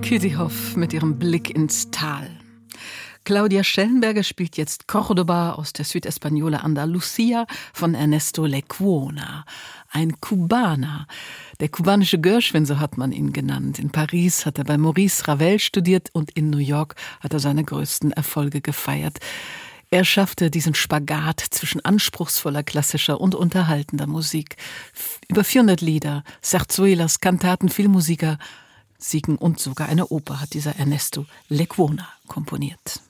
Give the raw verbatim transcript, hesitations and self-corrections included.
Küsihoff mit ihrem Blick ins Tal. Claudia Schellenberger spielt jetzt Córdoba aus der Südespaniola Andalucía von Ernesto Lecuona, ein Kubaner. Der kubanische Gershwin, so hat man ihn genannt. In Paris hat er bei Maurice Ravel studiert und in New York hat er seine größten Erfolge gefeiert. Er schaffte diesen Spagat zwischen anspruchsvoller klassischer und unterhaltender Musik. Über vierhundert Lieder, Zarzuelas, Kantaten, Filmmusiker, Siegen und sogar eine Oper hat dieser Ernesto Lecuona komponiert.